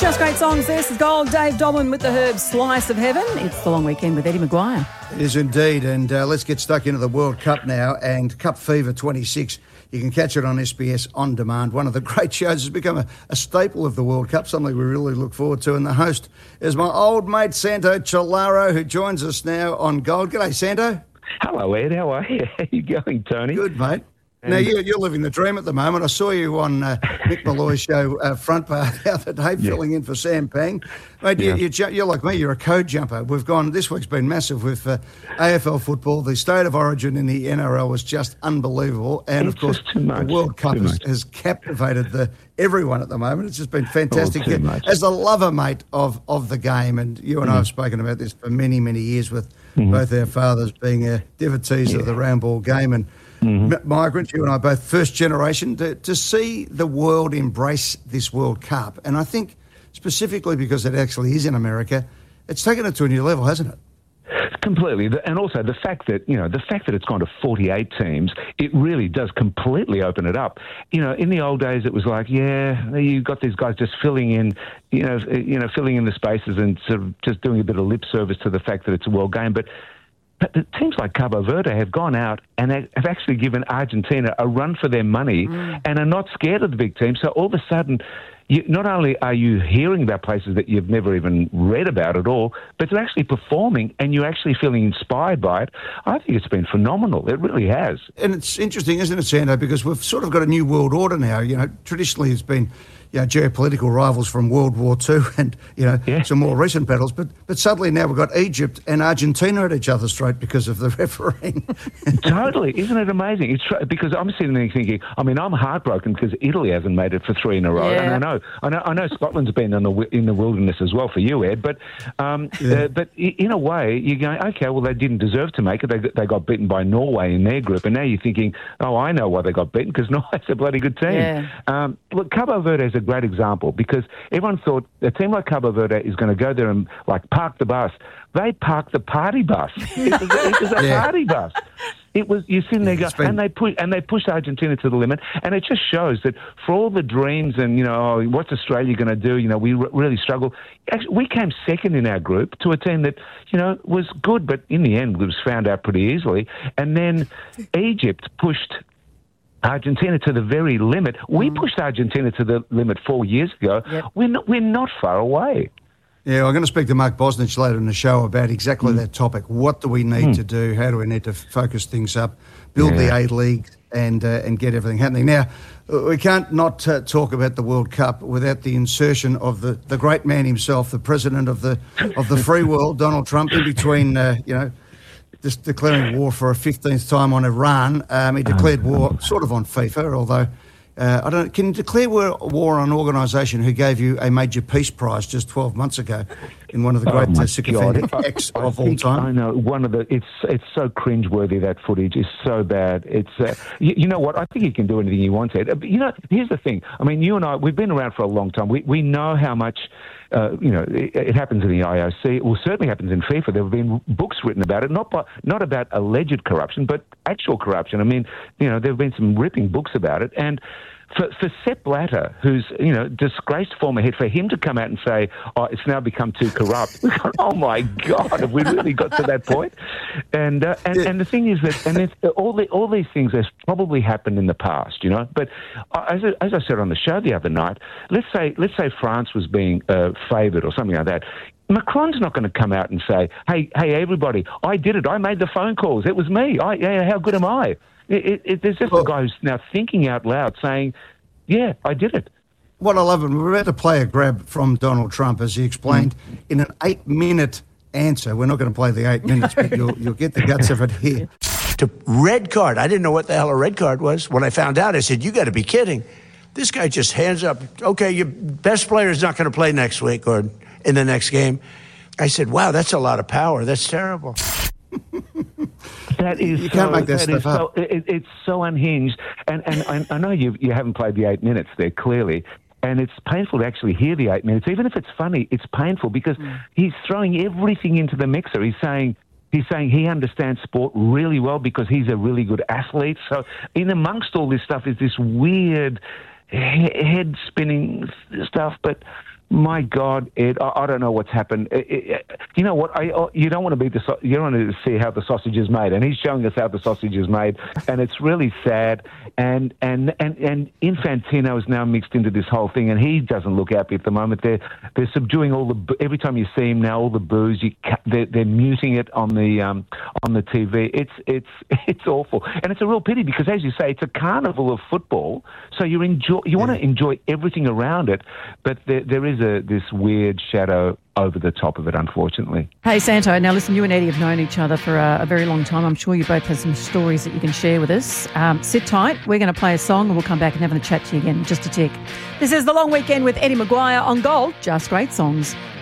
Just great songs. This is Gold. Dave Dobbin with the Herb Slice of Heaven. It's the long weekend with Eddie Maguire. It is indeed, and let's get stuck into the World Cup now, and Cup Fever 26. You can catch it on SBS On Demand. One of the great shows has become a staple of the World Cup, something we really look forward to, and the host is my old mate Santo Ciallaro, who joins us now on Gold. G'day, Santo. Hello, Ed. How are you? How you going, Tony? Good, mate. Now, you're living the dream at the moment. I saw you on Mick Malloy's show, Front Bar, the other day, filling in for Sam Pang. Mate, you're like me. You're a code jumper. This week's been massive with AFL football. The state of origin in the NRL was just unbelievable. And, of course, the World Cup has captivated everyone at the moment. It's just been fantastic. As a lover, mate, of the game, and you and I have spoken about this for many, many years with both our fathers being devotees of the round ball game, and migrants, you and I both first generation, to see the world embrace this World Cup. And I think specifically because it actually is in America, it's taken it to a new level, hasn't it? Completely. And also the fact that it's gone to 48 teams, it really does completely open it up. In the old days, it was like, you got these guys just filling in the spaces and sort of just doing a bit of lip service to the fact that it's a world game. But the teams like Cabo Verde have gone out and have actually given Argentina a run for their money and are not scared of the big teams. So all of a sudden, not only are you hearing about places that you've never even read about at all, but they're actually performing and you're actually feeling inspired by it. I think it's been phenomenal. It really has. And it's interesting, isn't it, Sando, because we've sort of got a new world order now. Traditionally it's been geopolitical rivals from World War II and, some more recent battles. But suddenly now we've got Egypt and Argentina at each other's throat because of the refereeing. Totally. Isn't it amazing? Because I'm sitting there thinking, I'm heartbroken because Italy hasn't made it for 3 in a row. Yeah. And I know Scotland's been in the wilderness as well for you, Ed. But but in a way, you're going, okay, well, they didn't deserve to make it. They got beaten by Norway in their group. And now you're thinking, I know why they got beaten, because Norway's a bloody good team. Yeah. Look, Cabo Verde is a great example because everyone thought a team like Cabo Verde is going to go there and park the bus. They parked the party bus. It was a party bus. It was, you sitting there go, and they pushed Argentina to the limit, and it just shows that for all the dreams and what's Australia going to do? We really struggled. Actually, we came second in our group to a team that was good, but in the end was found out pretty easily. And then Egypt pushed Argentina to the very limit. We pushed Argentina to the limit 4 years ago. Yep. We're not far away. Yeah, I'm going to speak to Mark Bosnich later in the show about exactly that topic. What do we need to do? How do we need to focus things up, build the A-League and get everything happening? Now, we can't not talk about the World Cup without the insertion of the great man himself, the president of the free world, Donald Trump, in between, just declaring war for a 15th time on Iran. He declared war sort of on FIFA, although I don't know. Can you declare war on an organisation who gave you a major peace prize just 12 months ago in one of the great sycophantic acts of all time? I know. It's so cringeworthy, that footage is so bad. It's you know what? I think he can do anything he wants. Ed. But here's the thing. I mean, you and I, we've been around for a long time. We know how much it happens in the IOC. Well, certainly happens in FIFA. There have been books written about it, not about alleged corruption, but actual corruption. I mean, there have been some ripping books about it. And for Sepp Blatter, who's disgraced former head, for him to come out and say, it's now become too corrupt. We've gone, oh my God, have we really got to that point? And the thing is that all these things have probably happened in the past, But as I said on the show the other night, let's say France was being favoured or something like that. Macron's not going to come out and say, hey, everybody, I did it. I made the phone calls. It was me. How good am I? There's just a guy who's now thinking out loud saying, yeah, I did it. What I love, and we're about to play a grab from Donald Trump as he explained in an 8-minute answer. We're not going to play the 8 minutes, but you'll get the guts of it here. To red card. I didn't know what the hell a red card was. When I found out, I said, you got to be kidding. This guy just hands up, okay, your best player is not going to play next week or in the next game. I said, wow, that's a lot of power. That's terrible. That is, you can't make that stuff up. It's so unhinged, and I know you haven't played the 8 minutes there clearly, and it's painful to actually hear the 8 minutes. Even if it's funny, it's painful because he's throwing everything into the mixer. He's saying he understands sport really well because he's a really good athlete. So in amongst all this stuff is this weird head spinning stuff, but My God, Ed, I don't know what's happened. You know what? You don't want to you don't want to see how the sausage is made, and he's showing us how the sausage is made, and it's really sad. And Infantino is now mixed into this whole thing, and he doesn't look happy at the moment. They're subduing every time you see him now, all the boos. They're muting it on the TV. It's awful, and it's a real pity because, as you say, it's a carnival of football. So you want to enjoy everything around it, but there is this weird shadow over the top of it, unfortunately. Hey, Santo, now listen, you and Eddie have known each other for a very long time. I'm sure you both have some stories that you can share with us. Sit tight. We're going to play a song and we'll come back and have a chat to you again in just a tick. This is The Long Weekend with Eddie Maguire on Gold. Just great songs.